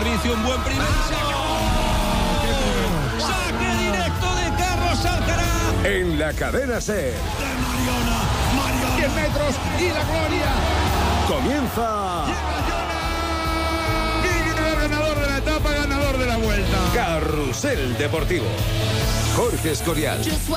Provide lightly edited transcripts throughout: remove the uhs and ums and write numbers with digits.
servicio, un buen primer saque directo de Carlos Alcaraz. En la cadena SER. De Mariona. 100 metros y la gloria. Comienza. Ganador de la etapa, ganador de la vuelta. Carrusel Deportivo. Jorge Escorial.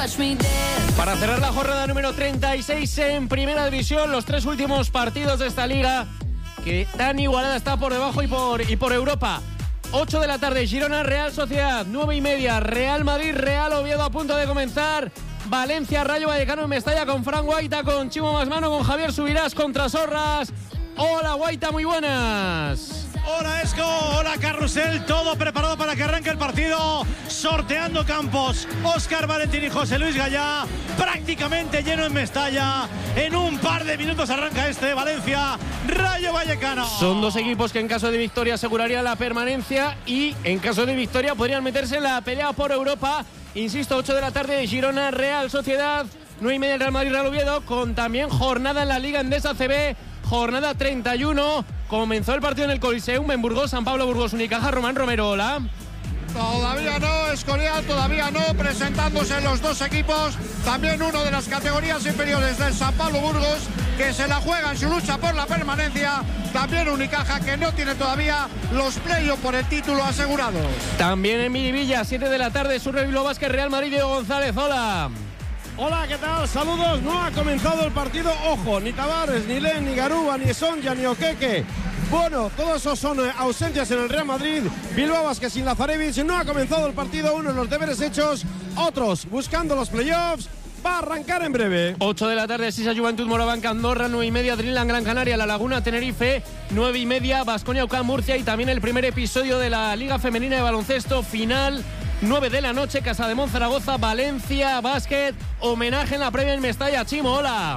Para cerrar la jornada número 36 en Primera División, los tres últimos partidos de esta liga, que tan igualada está por debajo y por Europa. 8 de la tarde, Girona, Real Sociedad. 9:30, Real Madrid, Real Oviedo a punto de comenzar. Valencia, Rayo Vallecano en Mestalla con Fran Guaita, con Chimo Masmano, con Javier Subirás contra Sorras. Hola Guaita, muy buenas. Hola Esco, hola Carrusel, todo preparado para que arranque el partido, sorteando campos. Óscar Valentín y José Luis Gallá, prácticamente lleno en Mestalla. En un par de minutos arranca Valencia, Rayo Vallecano. Son dos equipos que en caso de victoria asegurarían la permanencia y en caso de victoria podrían meterse en la pelea por Europa. Insisto, 8 de la tarde, Girona, Real Sociedad. 9:30, Real Madrid, Real Oviedo, con también jornada en la Liga Endesa CB. Jornada 31, comenzó el partido en el Coliseum en Burgos, San Pablo, Burgos, Unicaja. Román Romero, hola. Todavía no, Escorial, todavía no, presentándose los dos equipos, también uno de las categorías inferiores del San Pablo Burgos, que se la juega en su lucha por la permanencia, también Unicaja, que no tiene todavía los playoffs por el título asegurados. También en Miribilla, 7 de la tarde, Surre Bilbao Basket, Real Madrid, Diego González, hola. Hola, ¿qué tal? Saludos. No ha comenzado el partido. Ojo, ni Tavares, ni Len, ni Garuba, ni Sonja, ni Okeke. Bueno, todos esos son ausencias en el Real Madrid. Bilbao Basket sin Lazarevic. No ha comenzado el partido. Unos los deberes hechos, otros buscando los playoffs. Va a arrancar en breve. 8 de la tarde, Sisa Juventud, Morabanca, Andorra. 9:30, Dreamland, Gran Canaria, La Laguna, Tenerife. 9:30, Baskonia, UCAM, Murcia. Y también el primer episodio de la Liga Femenina de Baloncesto final. 9 de la noche, Casademón, Zaragoza, Valencia, Básquet. Homenaje en la previa en Mestalla. Chimo, hola.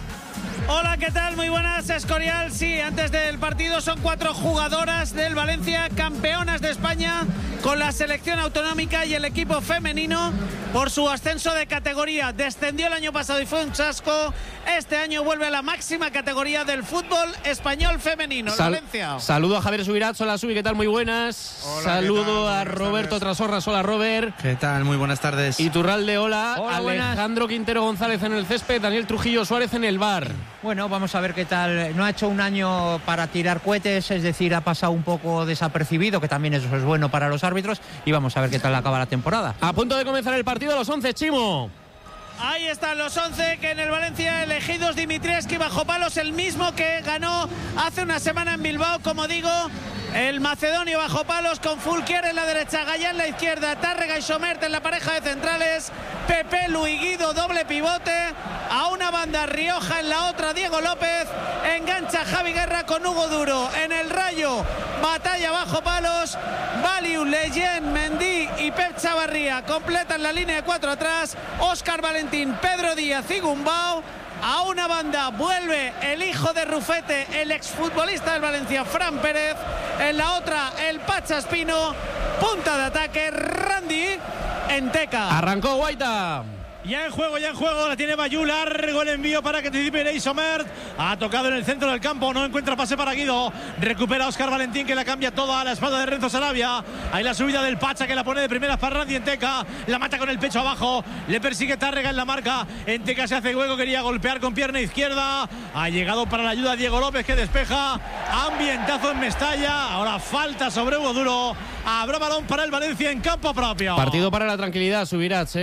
Hola, ¿qué tal? Muy buenas, Escorial. Sí, antes del partido son 4 jugadoras del Valencia, campeonas de España con la selección autonómica y el equipo femenino por su ascenso de categoría. Descendió el año pasado y fue un chasco. Este año vuelve a la máxima categoría del fútbol español femenino, Valencia. Saludo a Javier Subirats, hola Subi, ¿qué tal? Muy buenas. Hola, saludo a Roberto Trasorras, hola Robert. ¿Qué tal? Muy buenas tardes. Iturralde, hola. Hola, Alejandro buenas. Quintero González en el césped, Daniel Trujillo Suárez en el bar. Bueno, vamos a ver qué tal. No ha hecho un año para tirar cohetes, es decir, ha pasado un poco desapercibido, que también eso es bueno para los árbitros, y vamos a ver qué tal acaba la temporada. A punto de comenzar el partido, los 11, Chimo. Ahí están los 11 que en el Valencia elegidos. Dimitrievski bajo palos, el mismo que ganó hace una semana en Bilbao, como digo. El macedonio bajo palos con Fulquier en la derecha, Gallá en la izquierda, Tárrega y Somert en la pareja de centrales, Pepe, Luis Guido, doble pivote, a una banda Rioja, en la otra Diego López, engancha Javi Guerra con Hugo Duro. En el Rayo, batalla bajo palos, Valiu, Leyen, Mendy y Pep Chavarría completan la línea de 4 atrás, Óscar Valentín, Pedro Díaz y Gumbau. A una banda vuelve el hijo de Rufete, el exfutbolista del Valencia, Fran Pérez. En la otra, el Pacha Espino. Punta de ataque, Randy Enteca. Arrancó Guaita. Ya en juego, la tiene Bayú, largo el envío para que anticipe Ney Somert. Ha tocado en el centro del campo, no encuentra pase para Guido. Recupera a Óscar Valentín, que la cambia toda a la espalda de Renzo Sarabia. Ahí la subida del Pacha, que la pone de primera para Randy Enteca. La mata con el pecho abajo, le persigue Tárrega en la marca. Enteca se hace hueco, quería golpear con pierna izquierda. Ha llegado para la ayuda Diego López, que despeja. Ambientazo en Mestalla. Ahora falta sobre Hugo Duro. Habrá balón para el Valencia en campo propio. Partido para la tranquilidad, Subirats,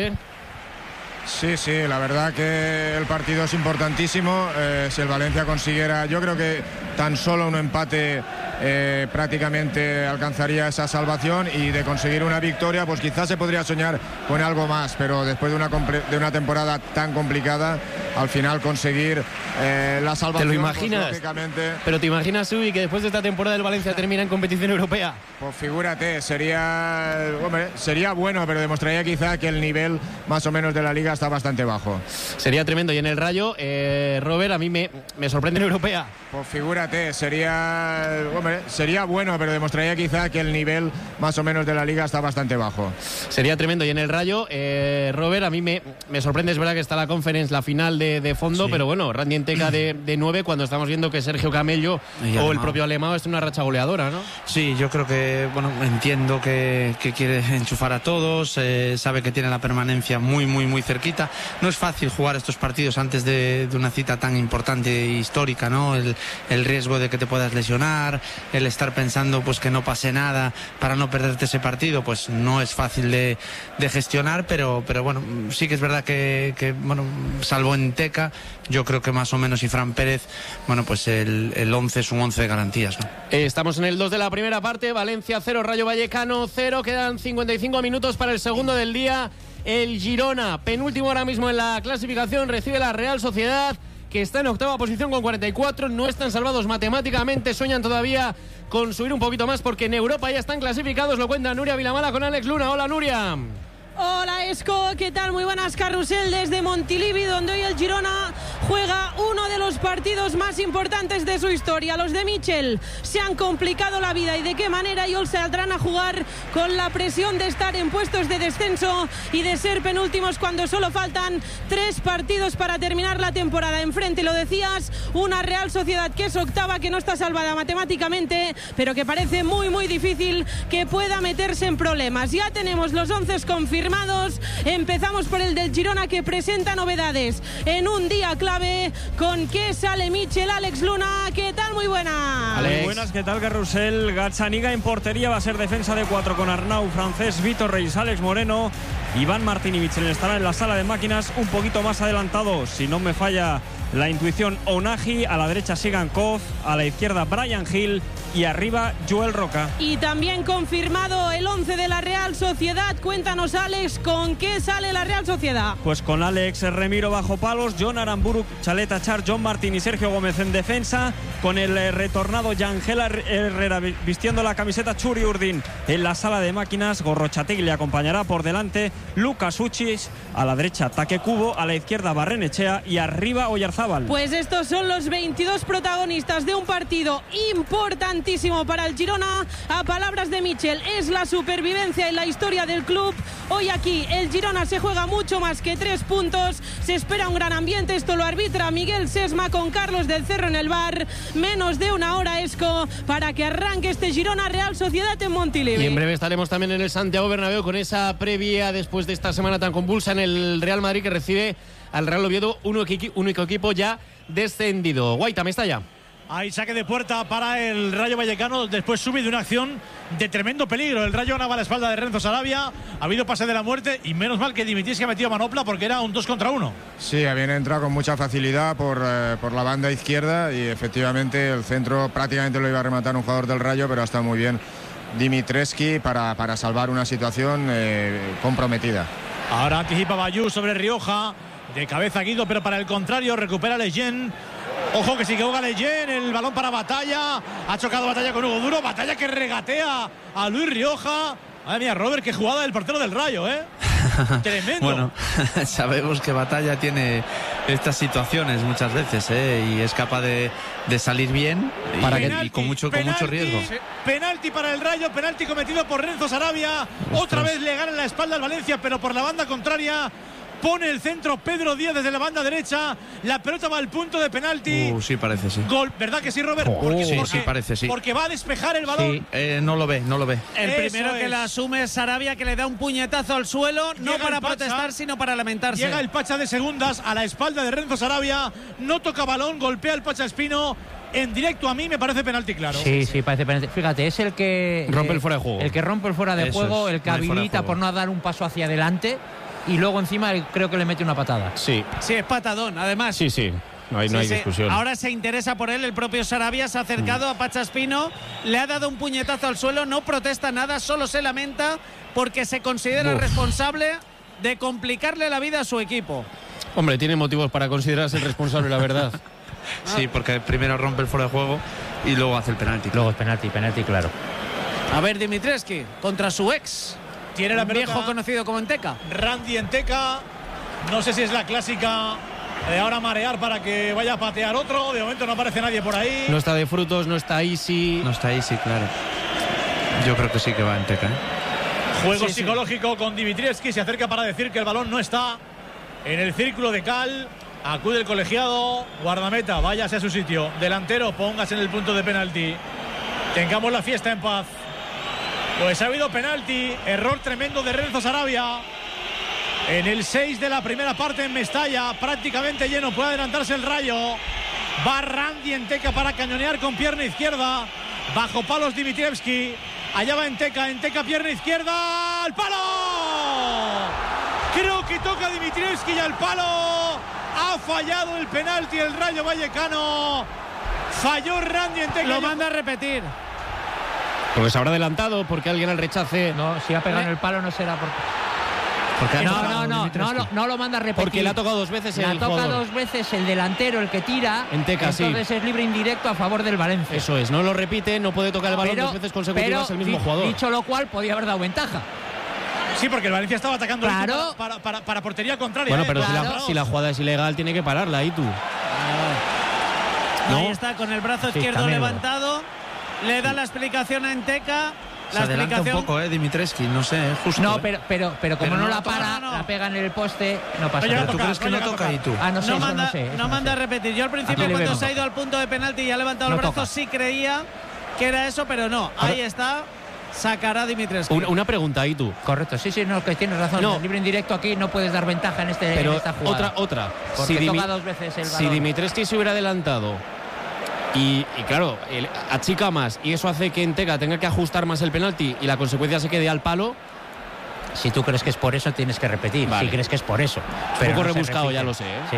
Sí, la verdad que el partido es importantísimo. Si el Valencia consiguiera, yo creo que tan solo un empate prácticamente alcanzaría esa salvación, y de conseguir una victoria pues quizás se podría soñar con algo más, pero después de una temporada tan complicada, al final conseguir la salvación. ¿Te lo imaginas? Pues, lógicamente, Pero te imaginas, Subi, que después de esta temporada el Valencia termina en competición europea. pues figúrate, sería bueno, pero demostraría quizá que el nivel más o menos de la liga está bastante bajo. Sería tremendo. Y en el Rayo, Robert, a mí me sorprende en Europea. Pues figúrate, sería bueno, pero demostraría quizá que el nivel más o menos de la liga está bastante bajo. Sería tremendo. Y en el Rayo, Robert, a mí me sorprende. Es verdad que está la Conference, la final de fondo, sí. Pero bueno, Randy Enteca de 9, cuando estamos viendo que Sergio Camello o el propio Alemão es una racha goleadora, ¿no? Sí, yo creo que, entiendo que quiere enchufar a todos, sabe que tiene la permanencia muy, muy, muy cerquita. No es fácil jugar estos partidos antes de una cita tan importante e histórica, ¿no? El riesgo de que te puedas lesionar, el estar pensando pues que no pase nada para no perderte ese partido, pues no es fácil de gestionar, pero bueno, sí que es verdad que salvo Enteca, yo creo que más o menos, y Fran Pérez, pues el 11 es un 11 de garantías, ¿no? Estamos en el 2 de la primera parte, Valencia 0, Rayo Vallecano 0, quedan 55 minutos para el segundo del día. El Girona, penúltimo ahora mismo en la clasificación, recibe la Real Sociedad, que está en octava posición con 44, no están salvados matemáticamente, sueñan todavía con subir un poquito más porque en Europa ya están clasificados, lo cuenta Nuria Vilamala con Alex Luna. Hola, Nuria. Hola, Esco, ¿qué tal? Muy buenas, Carrusel, desde Montilivi, donde hoy el Girona juega uno de los partidos más importantes de su historia. Los de Michel se han complicado la vida, y de qué manera, y hoy saldrán a jugar con la presión de estar en puestos de descenso y de ser penúltimos cuando solo faltan 3 partidos para terminar la temporada. Enfrente, lo decías, una Real Sociedad que es octava, que no está salvada matemáticamente, pero que parece muy, muy difícil que pueda meterse en problemas. Ya tenemos los 11 confirmados. Empezamos por el del Girona, que presenta novedades en un día clave. ¿Con qué sale Michel? Alex Luna, ¿qué tal? Muy buenas. Alex. Muy buenas, ¿qué tal, Carrusel? Gazzaniga en portería, va a ser defensa de 4 con Arnau, Francés, Vitor Reis, Alex Moreno, Iván Martín y Michel estará en la sala de máquinas un poquito más adelantado, si no me falla la intuición, Onagi, a la derecha Sigan Koz, a la izquierda Brian Hill y arriba Joel Roca. Y también confirmado el 11 de la Real Sociedad. Cuéntanos, Alex, ¿con qué sale la Real Sociedad? Pues con Alex Remiro bajo palos, John Aramburu, Chaleta Char, John Martín y Sergio Gómez en defensa, con el retornado Yangel Herrera vistiendo la camiseta, Churi Urdin en la sala de máquinas, Gorrochategui le acompañará por delante, Lucas Uchis, a la derecha Take Kubo, a la izquierda Barrenechea y arriba Oyarzábal. Pues estos son los 22 protagonistas de un partido importantísimo para el Girona. A palabras de Michel, es la supervivencia y la historia del club. Hoy aquí el Girona se juega mucho más que 3 puntos. Se espera un gran ambiente, esto lo arbitra Miguel Sesma con Carlos del Cerro en el bar. Menos de una hora, Esco, para que arranque este Girona Real Sociedad en Montilivi. Y en breve estaremos también en el Santiago Bernabéu con esa previa después de esta semana tan convulsa en el Real Madrid, que recibe al Real Oviedo, único equipo ya descendido. Guaita, me está ya. Hay saque de puerta para el Rayo Vallecano. Después sube de una acción de tremendo peligro. El Rayo ganaba la espalda de Renzo Sarabia. Ha habido pase de la muerte y menos mal que Dimitris ha metido manopla, porque era un 2 contra 1. Sí, habían entrado con mucha facilidad por la banda izquierda, y efectivamente el centro prácticamente lo iba a rematar un jugador del Rayo, pero está muy bien Dimitreski para salvar una situación comprometida. Ahora anticipa Bayú sobre Rioja. De cabeza Guido, pero para el contrario, recupera Leyen. Ojo que si equivoca Leyen, el balón para Batalla. Ha chocado Batalla con Hugo Duro. Batalla que regatea a Luis Rioja. Madre mía, Robert, qué jugada del portero del Rayo, ¿eh? Tremendo. Bueno, sabemos que Batalla tiene estas situaciones muchas veces, y es capaz de salir bien y con mucho riesgo. Penalti para el Rayo, penalti cometido por Renzo Sarabia. Otra vez le gana en la espalda al Valencia, pero por la banda contraria. Pone el centro Pedro Díaz desde la banda derecha. La pelota va al punto de penalti. Sí, parece, sí. Gol, ¿verdad que sí, Robert? Sí, parece, sí. Porque va a despejar el balón. Sí, no lo ve. El primero que la asume es Sarabia, que le da un puñetazo al suelo, no para protestar, sino para lamentarse. Llega el Pacha de segundas a la espalda de Renzo Sarabia. No toca balón, golpea el Pacha Espino. En directo a mí me parece penalti claro. Sí, parece penalti. Fíjate, es el que rompe el fuera de juego. El que rompe el fuera de juego, el que habilita por no dar un paso hacia adelante. Y luego encima creo que le mete una patada. Sí, es patadón, además. Sí. No hay discusión. Ahora se interesa por él el propio Sarabia, se ha acercado a Pachaspino, le ha dado un puñetazo al suelo, no protesta nada, solo se lamenta porque se considera responsable de complicarle la vida a su equipo. Hombre, tiene motivos para considerarse el responsable, la verdad. Sí, porque primero rompe el fuera de juego y luego hace el penalti. Luego es penalti, claro. A ver, Dimitreski contra su ex. Tiene la pelota, viejo conocido como Enteca. Randy Enteca. No sé si es la clásica de ahora marear para que vaya a patear otro. De momento no aparece nadie por ahí. No está de Frutos, no está Easy. No está Easy, claro. Yo creo que sí que va en Teca, ¿eh? Juego psicológico con Dimitrievski. Se acerca para decir que el balón no está en el círculo de cal. Acude el colegiado. Guardameta, váyase a su sitio. Delantero, póngase en el punto de penalti. Tengamos la fiesta en paz. Pues ha habido penalti. Error tremendo de Renzo Sarabia. En el 6 de la primera parte en Mestalla. Prácticamente lleno. Puede adelantarse el Rayo. Va Randy Enteca para cañonear con pierna izquierda. Bajo palos Dimitrievski. Allá va Enteca, pierna izquierda, ¡al palo! Creo que toca Dimitrievski y al palo. Ha fallado el penalti el Rayo Vallecano. Falló Randy Enteca. Lo manda a repetir. Porque se habrá adelantado, porque alguien al rechace. No, si ha pegado en el palo no será porque no lo manda a repetir. Porque le ha tocado 2 veces el jugador. Le ha tocado 2 veces el delantero, el que tira. Enteca, entonces es libre indirecto a favor del Valencia. Eso es, no lo repite, no puede tocar el balón 2 veces consecutivas el mismo jugador. Dicho lo cual, podía haber dado ventaja. Sí, porque el Valencia estaba atacando claro. para portería contraria. Bueno, pero claro. si la jugada es ilegal, tiene que pararla ahí tú. Ahí está, con el brazo izquierdo levantado. Le da la explicación a Enteca. Se adelanta un poco, Dimitrievski, no sé, justo. No, pero como no la para, la pega en el poste, no pasa nada. ¿Tú crees que no toca ahí tú? Ah, no sé, no manda a repetir. Yo al principio, cuando se ha ido al punto de penalti y ha levantado el brazo, sí creía que era eso, pero no. Ahí está. Sacará Dimitrievski. Una pregunta ahí tú. Correcto, sí, no, que tienes razón. No. En libre indirecto aquí no puedes dar ventaja en esta jugada. Otra. Porque toca 2 veces el balón. Si Dimitrievski se hubiera adelantado y claro, achica más y eso hace que Enteca tenga que ajustar más el penalti y la consecuencia se quede al palo. Si tú crees que es por eso, tienes que repetir. Vale. Si crees que es por eso. Pero un poco rebuscado, ya lo sé. Sí.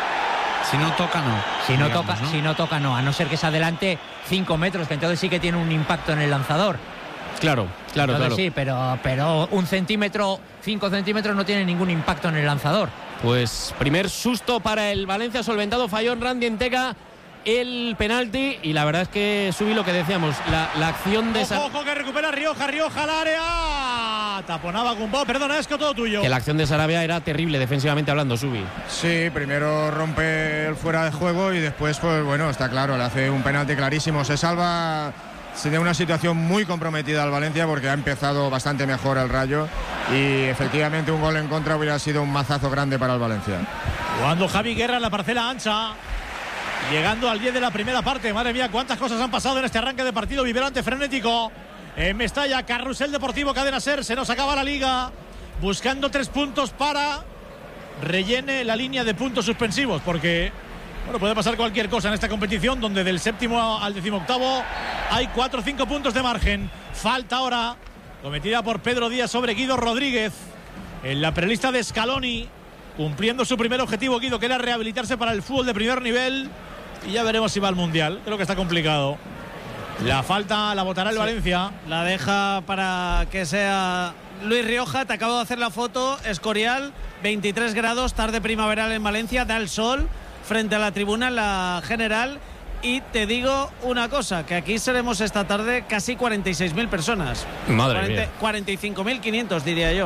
Si no toca, no. Si no toca, no. A no ser que se adelante 5 metros, que entonces sí que tiene un impacto en el lanzador. Claro. Sí, pero 1 centímetro, 5 centímetros no tiene ningún impacto en el lanzador. Pues primer susto para el Valencia solventado. Falló Randy Enteca el penalti y la verdad es que subí lo que decíamos, la acción de Ojo que recupera Rioja al área. Taponaba Gumbau, perdona, es que todo tuyo. Que la acción de Sarabia era terrible defensivamente hablando, Subi. Sí, primero rompe el fuera de juego y después, pues bueno, está claro, le hace un penalti clarísimo. Se salva de una situación muy comprometida al Valencia porque ha empezado bastante mejor el Rayo y efectivamente un gol en contra hubiera sido un mazazo grande para el Valencia. Jugando Javi Guerra en la parcela ancha. Llegando al 10 de la primera parte. Madre mía, cuántas cosas han pasado en este arranque de partido vibrante, frenético. En Mestalla, Carrusel Deportivo, Cadena Ser. Se nos acaba la liga. Buscando 3 puntos para rellene la línea de puntos suspensivos. Porque, bueno, puede pasar cualquier cosa en esta competición, donde del 7º al 18º hay 4 o 5 puntos de margen. Falta ahora cometida por Pedro Díaz sobre Guido Rodríguez. En la prelista de Scaloni, cumpliendo su primer objetivo, Guido, que era rehabilitarse para el fútbol de primer nivel. Y ya veremos si va al Mundial. Creo que está complicado. La falta la botará el Valencia. La deja para que sea Luis Rioja. Te acabo de hacer la foto. Escorial, 23 grados, tarde primaveral en Valencia. Da el sol frente a la tribuna en la general. Y te digo una cosa, que aquí seremos esta tarde casi 46.000 personas. Madre mía. 45.500 diría yo.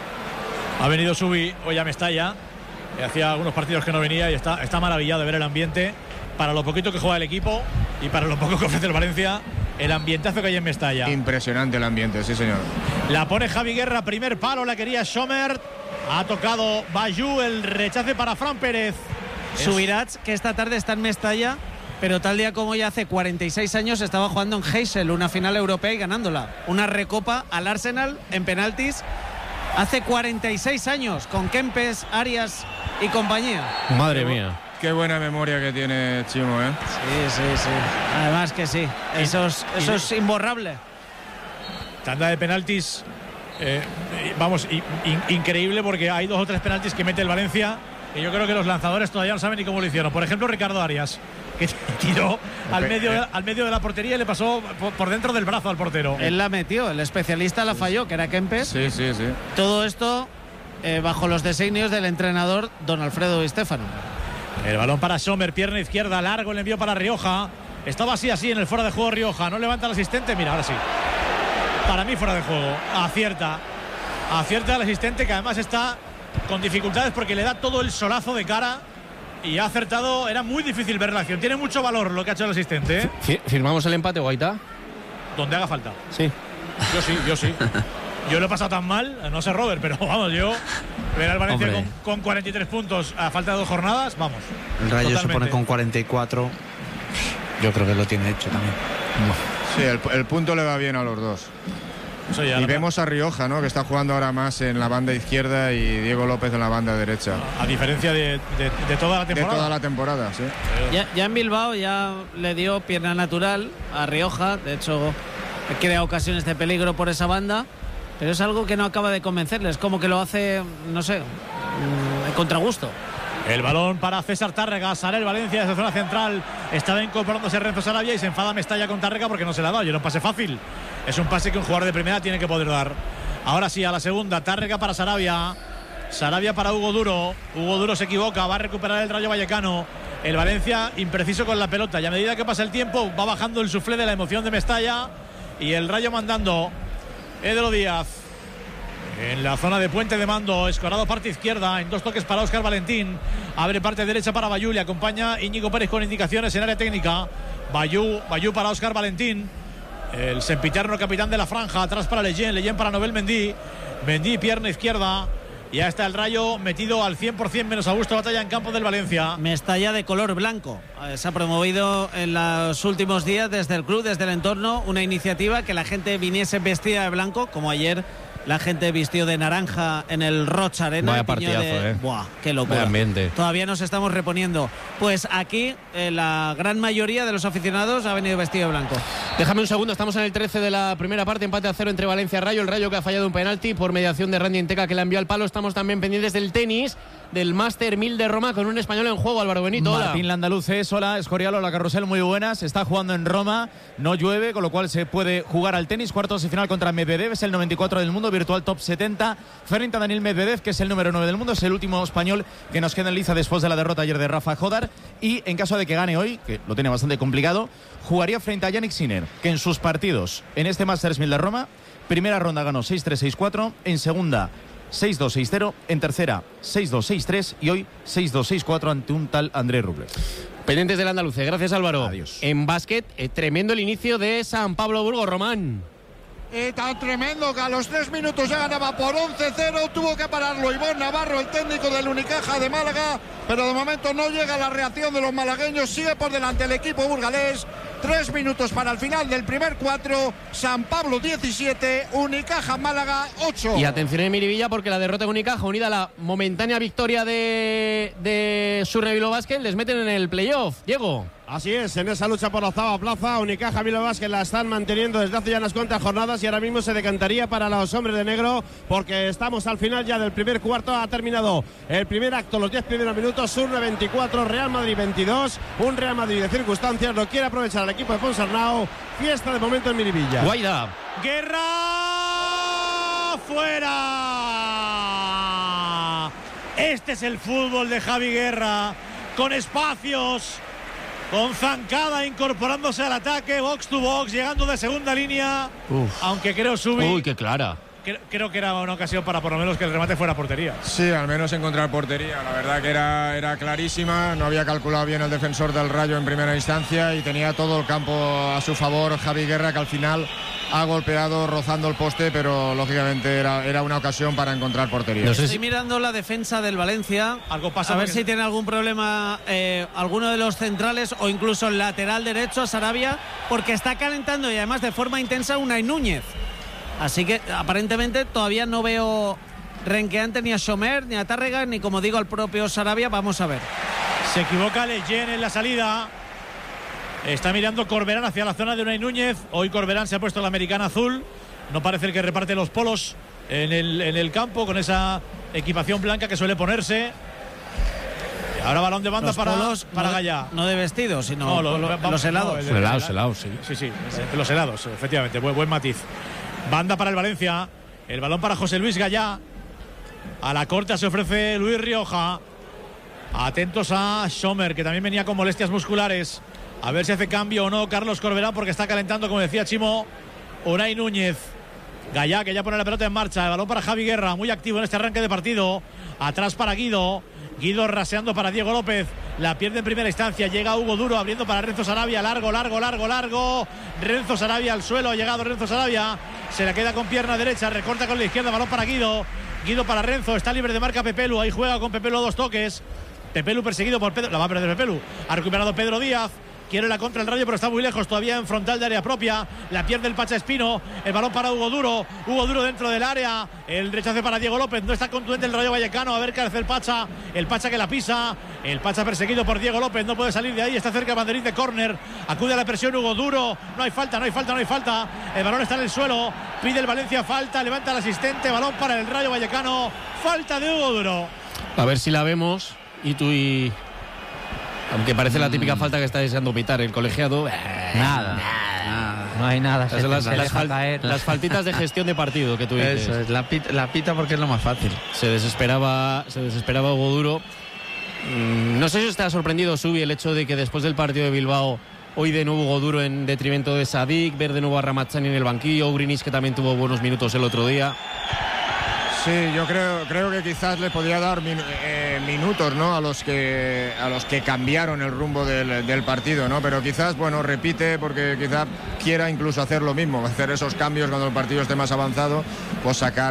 Ha venido Subi hoy a Mestalla. Hacía algunos partidos que no venía y está maravillado de ver el ambiente. Para lo poquito que juega el equipo y para lo poco que ofrece el Valencia, el ambientazo que hay en Mestalla. Impresionante el ambiente, sí señor. La pone Javi Guerra, primer palo, la quería Schomer. Ha tocado Bayou, el rechace para Fran Pérez. Subirats, que esta tarde está en Mestalla, pero tal día como ya hace 46 años estaba jugando en Heysel, una final europea y ganándola. Una recopa al Arsenal en penaltis. Hace 46 años, con Kempes, Arias y compañía. Madre mía. Qué buena memoria que tiene Chimo, ¿eh? Sí. Además que sí. Eso es imborrable. Tanda de penaltis. Increíble porque hay 2 o 3 penaltis que mete el Valencia y yo creo que los lanzadores todavía no saben ni cómo lo hicieron. Por ejemplo, Ricardo Arias, que tiró al medio de la portería y le pasó por dentro del brazo al portero. Él la metió, el especialista la falló, que era Kempes. Sí. Todo esto bajo los designios del entrenador don Alfredo Di Stéfano. El balón para Sommer, pierna izquierda, largo el envío para Rioja. Estaba así en el fuera de juego Rioja. No levanta el asistente, mira, ahora sí. Para mí fuera de juego. Acierta el asistente, que además está con dificultades porque le da todo el solazo de cara y ha acertado. Era muy difícil ver la acción. Tiene mucho valor lo que ha hecho el asistente, ¿eh? ¿Firmamos el empate, Guaita? Donde haga falta. Sí. Yo sí. Yo lo he pasado tan mal, no sé Robert, pero vamos, yo ver al Valencia con 43 puntos a falta de 2 jornadas, vamos. El Rayo totalmente. se pone con 44. Yo creo que lo tiene hecho también. Sí, el punto le va bien a los dos. Y vemos a Rioja, ¿no?, que está jugando ahora más en la banda izquierda y Diego López en la banda derecha. A diferencia de toda la temporada. De toda la temporada, sí. Ya en Bilbao ya le dio pierna natural a Rioja. De hecho, crea ocasiones de peligro por esa banda. Pero es algo que no acaba de convencerles. Como que lo hace, no sé, contragusto. El balón para César Tárrega. Sale el Valencia desde zona central. Estaba incorporándose Renzo Sarabia y se enfada Mestalla con Tárrega porque no se le ha dado. Y era un pase fácil. Es un pase que un jugador de primera tiene que poder dar. Ahora sí, a la segunda. Tárrega para Sarabia. Sarabia para Hugo Duro. Hugo Duro se equivoca. Va a recuperar el Rayo Vallecano. El Valencia impreciso con la pelota. Y a medida que pasa el tiempo va bajando el suflé de la emoción de Mestalla. Y el Rayo mandando. Edro Díaz. En la zona de puente de mando, escorado parte izquierda, en 2 toques para Óscar Valentín, abre parte derecha para Bayú, le acompaña Íñigo Pérez con indicaciones en área técnica. Bayú para Óscar Valentín, el sempiterno capitán de la franja, atrás para Leyen para Nobel Mendy, pierna izquierda. Ya está el Rayo metido al 100% menos Augusto Batalla en campo del Valencia. Mestalla de color blanco. Se ha promovido en los últimos días desde el club, desde el entorno, una iniciativa que la gente viniese vestida de blanco, como ayer la gente vistió de naranja en el Rocha Arena. Vaya partidazo, ¡Buah, qué locura! Vaya ambiente. Todavía nos estamos reponiendo. Pues aquí la gran mayoría de los aficionados ha venido vestido de blanco. Déjame un segundo, estamos en el 13 de la primera parte, empate a 0 entre Valencia y Rayo. El Rayo que ha fallado un penalti por mediación de Randy Enteca, que la envió al palo. Estamos también pendientes del tenis, del Master 1000 de Roma, con un español en juego, Álvaro Benito. Hola. Martín Landaluces, hola, Escorial, hola Carrusel, muy buenas. Está jugando en Roma, no llueve, con lo cual se puede jugar al tenis. Cuartos de final contra Medvedev, es el 94 del mundo, virtual top 70. Frente a Daniil Medvedev, que es el número 9 del mundo, es el último español que nos queda en liza después de la derrota ayer de Rafa Jodar. Y en caso de que gane hoy, que lo tiene bastante complicado, jugaría frente a Yannick Sinner, que en sus partidos en este Masters 1000 de Roma, primera ronda ganó 6-3, 6-4, en segunda 6-2, 6-0, en tercera 6-2, 6-3 y hoy 6-2, 6-4 ante un tal Andrés Rubles. Pendientes del Andaluce, gracias Álvaro. Adiós. En básquet, tremendo el inicio de San Pablo Burgos, Román. Tan tremendo que a los 3 minutos ya ganaba por 11-0. Tuvo que pararlo Ivón Navarro, el técnico del Unicaja de Málaga, pero de momento no llega la reacción de los malagueños. Sigue por delante el equipo burgalés. 3 minutos para el final del primer 4. San Pablo 17, Unicaja Málaga 8. Y atención en Miribilla, porque la derrota de Unicaja, unida a la momentánea victoria de Surne Bilbao Basket, les meten en el playoff. Diego. Así es, en esa lucha por la octava plaza, Unicaja Bilbao Basket la están manteniendo desde hace ya unas cuantas jornadas y ahora mismo se decantaría para los hombres de negro, porque estamos al final ya del primer cuarto. Ha terminado el primer acto, los 10 primeros minutos. Surne 24, Real Madrid 22. Un Real Madrid de circunstancias, lo quiere aprovechar el equipo de Ponsarnau. Fiesta de momento en Miribilla. Guaida. Guerra fuera. Este es el fútbol de Javi Guerra, con espacios, con zancada incorporándose al ataque, box to box, llegando de segunda línea. Aunque creo Uy, qué clara. Creo que era una ocasión para por lo menos que el remate fuera a portería. Sí, al menos encontrar portería. La verdad que era clarísima. No había calculado bien el defensor del Rayo en primera instancia y tenía todo el campo a su favor Javi Guerra, que al final ha golpeado rozando el poste, pero lógicamente era una ocasión para encontrar portería. No sé Estoy mirando la defensa del Valencia. Algo pasa, a ver si tiene algún problema alguno de los centrales o incluso el lateral derecho a Sarabia, porque está calentando y además de forma intensa Unai Núñez. Así que aparentemente todavía no veo renqueante ni a Sommer, ni a Tárrega, ni, como digo, al propio Sarabia. Vamos a ver. Se equivoca Leyen en la salida. Está mirando Corberán hacia la zona de Unai Núñez. Hoy Corberán se ha puesto la americana azul. No parece el que reparte los polos en el campo, con esa equipación blanca que suele ponerse. Y ahora balón de banda para Gallá. No de vestido, sino los helados. Helados, sí. Sí, los helados, efectivamente. Buen matiz. Banda para el Valencia. El balón para José Luis Gallá. A la corta se ofrece Luis Rioja. Atentos a Sommer, que también venía con molestias musculares. A ver si hace cambio o no Carlos Corberán, porque está calentando, como decía Chimo, Unai Núñez. Gallá, que ya pone la pelota en marcha. El balón para Javi Guerra, muy activo en este arranque de partido. Atrás para Guido. Guido raseando para Diego López. La pierde en primera instancia. Llega Hugo Duro abriendo para Renzo Sarabia. Largo. Renzo Sarabia al suelo. Ha llegado Renzo Sarabia. Se la queda con pierna derecha. Recorta con la izquierda. Balón para Guido. Guido para Renzo. Está libre de marca Pepelu. Ahí juega con Pepelu a 2 toques. Pepelu perseguido por Pedro. La va a perder Pepelu. Ha recuperado Pedro Díaz. Quiere la contra el Rayo, pero está muy lejos todavía en frontal de área propia. La pierde el Pacha Espino. El balón para Hugo Duro. Hugo Duro dentro del área. El rechace para Diego López. No está contundente el Rayo Vallecano. A ver qué hace el Pacha. El Pacha que la pisa. El Pacha perseguido por Diego López. No puede salir de ahí. Está cerca de banderín de córner. Acude a la presión Hugo Duro. No hay falta. El balón está en el suelo. Pide el Valencia falta. Levanta el asistente. Balón para el Rayo Vallecano. Falta de Hugo Duro. A ver si la vemos. Aunque parece la típica falta que está deseando pitar el colegiado. Nada. No hay nada. Las faltitas de gestión de partido que tú dices. Eso es, la pita porque es lo más fácil. Se desesperaba Hugo Duro. No sé si os te ha sorprendido, Subi, el hecho de que después del partido de Bilbao, hoy de nuevo Hugo Duro en detrimento de Sadik, ver de nuevo a Ramazzani en el banquillo, Ugrinis, que también tuvo buenos minutos el otro día. Sí, yo creo que quizás le podría dar minutos, ¿no? a los que cambiaron el rumbo del partido, ¿no? Pero quizás, repite porque quizás quiera incluso hacer lo mismo, hacer esos cambios cuando el partido esté más avanzado, pues sacar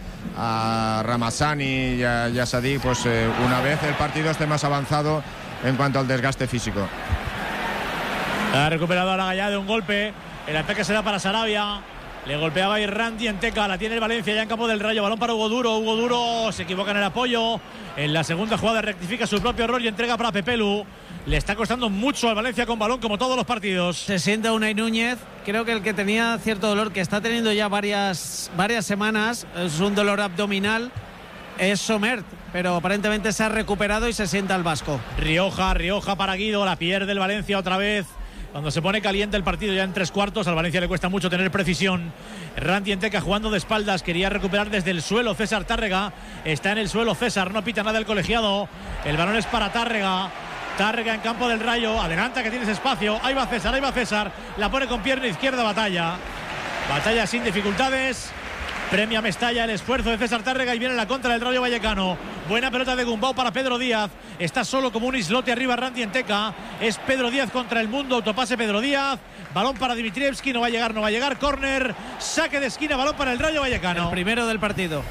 a Ramazzani y a Sadik, pues una vez el partido esté más avanzado en cuanto al desgaste físico. Ha recuperado a la Gallá de un golpe. El ataque será para Sarabia. Le golpeaba ahí Randy en Teca, la tiene el Valencia ya en campo del Rayo, balón para Hugo Duro se equivoca en el apoyo, en la segunda jugada rectifica su propio error y entrega para Pepelu. Le está costando mucho al Valencia con balón como todos los partidos. Se sienta Unai Núñez, creo que el que tenía cierto dolor, que está teniendo ya varias semanas, es un dolor abdominal, es Somert, pero aparentemente se ha recuperado y se sienta el vasco. Rioja para Guido, la pierde el Valencia otra vez. Cuando se pone caliente el partido ya en 3/4, al Valencia le cuesta mucho tener precisión. Randy Enteca jugando de espaldas, quería recuperar desde el suelo César Tárrega. Está en el suelo César, no pita nada el colegiado. El balón es para Tárrega. Tárrega en campo del Rayo, adelanta que tienes espacio. Ahí va César. La pone con pierna izquierda Batalla sin dificultades. Premia Mestalla el esfuerzo de César Tárrega y viene la contra del Rayo Vallecano. Buena pelota de Gumbau para Pedro Díaz. Está solo como un islote arriba Randy Enteca. Es Pedro Díaz contra el mundo. Autopase Pedro Díaz. Balón para Dimitrievski. No va a llegar. Córner. Saque de esquina. Balón para el Rayo Vallecano. El primero del partido.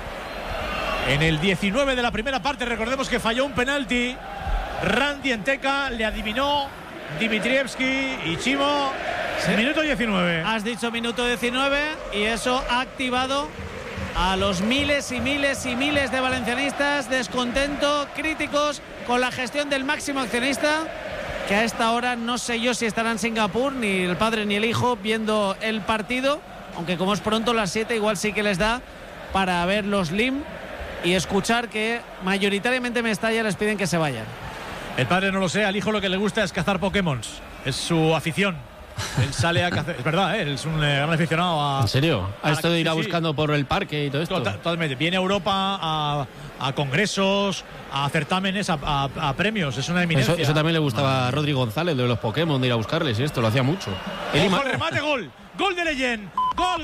En el 19 de la primera parte, recordemos que falló un penalti. Randy Enteca le adivinó Dimitrievski y Chimo. Sí. Minuto 19. Has dicho minuto 19 y eso ha activado a los miles y miles de valencianistas, descontento, críticos con la gestión del máximo accionista, que a esta hora no sé yo si estará en Singapur, ni el padre ni el hijo viendo el partido, aunque como es pronto las 7 igual sí que les da para ver los LIM y escuchar que mayoritariamente Mestalla les piden que se vayan. El padre no lo sé, al hijo lo que le gusta es cazar Pokémon, es su afición. Él sale a cazar, es verdad, él es un gran aficionado a... ¿En serio? A esto de ir buscando por el parque y todo esto. Totalmente, viene a Europa a congresos, a certámenes, a premios, es una eminencia. Eso también le gustaba a Rodri González, de los Pokémon, de ir a buscarles y esto, lo hacía mucho. ¡Ojo, el remate, gol! ¡Gol de Leyen! ¡Gol!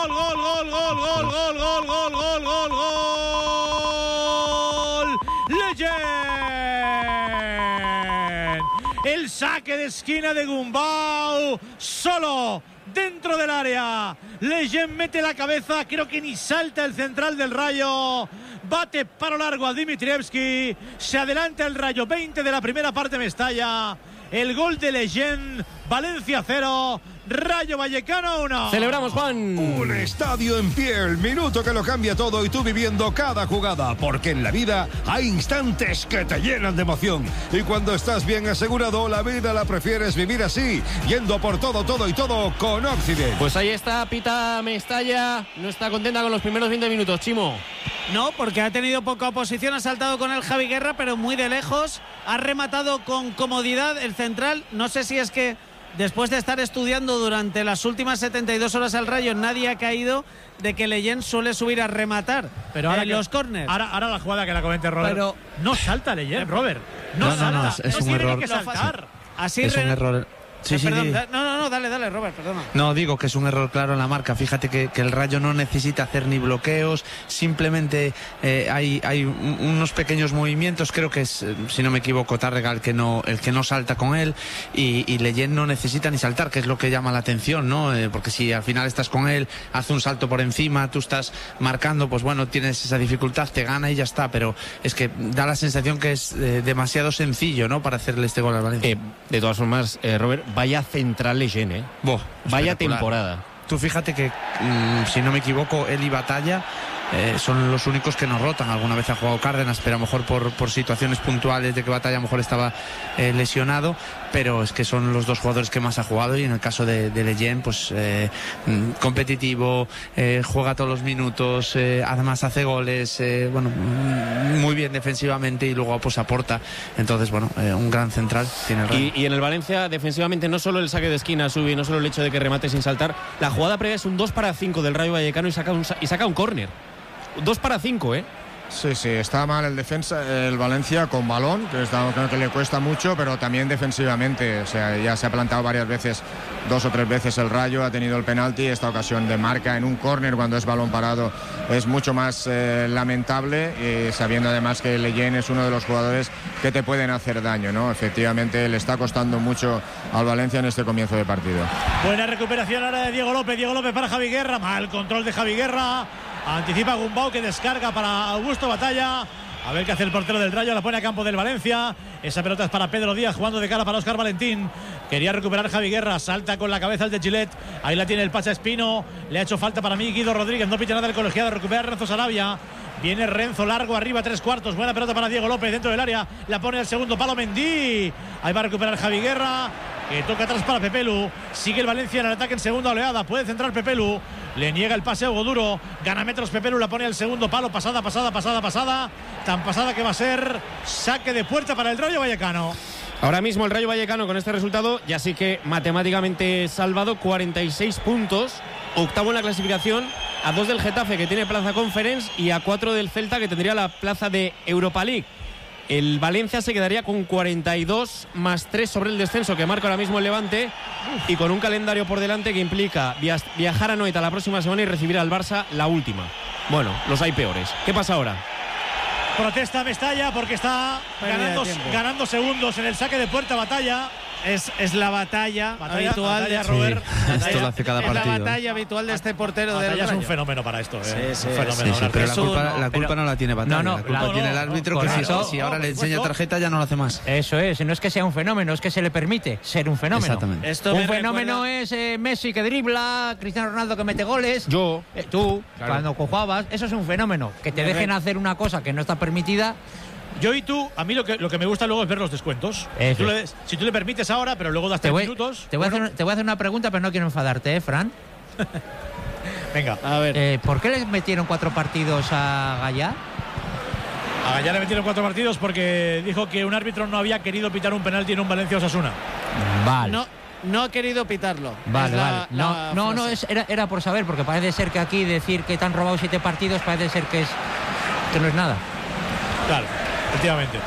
¡Leyen! El saque de esquina de Gumbau, solo dentro del área. Leyen mete la cabeza, creo que ni salta el central del Rayo. Bate para largo a Dimitrievski. Se adelanta el Rayo, 20 de la primera parte Mestalla. El gol de Leyen, Valencia 0, Rayo Vallecano 1. Celebramos, Juan. Un estadio en pie, el minuto que lo cambia todo y tú viviendo cada jugada, porque en la vida hay instantes que te llenan de emoción y cuando estás bien asegurado, la vida la prefieres vivir así, yendo por todo con Occident. Pues ahí está, pita Mestalla, no está contenta con los primeros 20 minutos, Chimo. No, porque ha tenido poca oposición, ha saltado con el Javi Guerra, pero muy de lejos, ha rematado con comodidad el central. No sé si es que después de estar estudiando durante las últimas 72 horas al Rayo, nadie ha caído de que Leyen suele subir a rematar, pero ahora en los córners. Ahora la jugada que la comente Robert. Pero no salta Leyen, Robert. No salta. Es un error. Que saltar. Así es un error. Sí, perdón, sí. no, dale, Robert, perdona. No, digo que es un error claro en la marca. Fíjate que el Rayo no necesita hacer ni bloqueos, simplemente hay unos pequeños movimientos. Creo que es, si no me equivoco, Tárrega el que no salta con él, y Leyen no necesita ni saltar, que es lo que llama la atención, ¿no? Porque si al final estás con él, hace un salto por encima, tú estás marcando, pues bueno, tienes esa dificultad, te gana y ya está. Pero es que da la sensación que es demasiado sencillo, ¿no?, para hacerle este gol al Valencia. De todas formas, Robert, vaya central Leyen, vaya temporada. Tú fíjate que, si no me equivoco, él y Batalla son los únicos que nos rotan. Alguna vez ha jugado Cárdenas, pero a lo mejor por situaciones puntuales de que Batalla a lo mejor estaba lesionado, pero es que son los dos jugadores que más ha jugado. Y en el caso de Leyen, pues competitivo, juega todos los minutos, además hace goles, muy bien defensivamente, y luego pues aporta. Entonces, un gran central tiene el Rayo. Y en el Valencia, defensivamente, no solo el saque de esquina sube, no solo el hecho de que remate sin saltar, la jugada previa es un 2-5 del Rayo Vallecano y saca un córner. 2-5, Sí, está mal el defensa, el Valencia con balón, que le cuesta mucho, pero también defensivamente. O sea, ya se ha plantado varias veces, 2 o 3 veces el Rayo, ha tenido el penalti. Esta ocasión de marca en un córner cuando es balón parado es mucho más lamentable, sabiendo además que Leyen es uno de los jugadores que te pueden hacer daño, ¿no? Efectivamente le está costando mucho al Valencia en este comienzo de partido. Buena recuperación ahora de Diego López para Javi Guerra, mal control de Javi Guerra. Anticipa Gumbau, que descarga para Augusto Batalla. A ver qué hace el portero del Rayo, la pone a campo del Valencia. Esa pelota es para Pedro Díaz, jugando de cara para Óscar Valentín. Quería recuperar Javi Guerra, salta con la cabeza el de Gilet. Ahí la tiene el Pacha Espino. Le ha hecho falta para mí Guido Rodríguez, no pita nada el colegiado. Recupera Renzo Sarabia. Viene Renzo largo arriba, 3/4. Buena pelota para Diego López dentro del área. La pone al segundo palo Mendy. Ahí va a recuperar Javi Guerra, que toca atrás para Pepelu. Sigue el Valencia en el ataque en segunda oleada. Puede centrar Pepelu. Le niega el pase a Hugo Duro. Gana metros Pepelu, la pone al segundo palo. Pasada. Tan pasada que va a ser saque de puerta para el Rayo Vallecano. Ahora mismo el Rayo Vallecano, con este resultado, ya sí que matemáticamente salvado, 46 puntos. Octavo en la clasificación, a 2 del Getafe, que tiene plaza Conference, y a 4 del Celta, que tendría la plaza de Europa League. El Valencia se quedaría con 42 más 3 sobre el descenso que marca ahora mismo el Levante, y con un calendario por delante que implica viajar a Noeta la próxima semana y recibir al Barça la última. Bueno, los hay peores. ¿Qué pasa ahora? Protesta Mestalla porque está ganando segundos en el saque de puerta. Batalla. Es la batalla habitual de Robert. Sí, esto lo hace cada partido. Es la batalla habitual de este portero del Rayo. Es un fenómeno para esto. Sí, pero la culpa no la tiene Batalla. La culpa tiene el árbitro, que si ahora le enseña tarjeta ya no lo hace más. Eso es, no es que sea un fenómeno, es que se le permite ser un fenómeno. Exactamente. Un fenómeno es Messi que dribla, Cristiano Ronaldo que mete goles. Tú, claro. Cuando jugabas, eso es un fenómeno. Que te dejen hacer una cosa que no está permitida. Yo y tú, a mí lo que me gusta luego es ver los descuentos. Si tú le permites ahora, pero luego das 3 minutos. Te voy a hacer una pregunta, pero no quiero enfadarte, Fran. Venga. A ver. ¿Por qué le metieron 4 partidos a Gallá? A Gallá le metieron 4 partidos porque dijo que un árbitro no había querido pitar un penalti en un Valencia-Osasuna. Vale. No ha querido pitarlo. Vale. Era por saber, porque parece ser que aquí decir que te han robado 7 partidos parece ser que no es nada. Claro, efectivamente.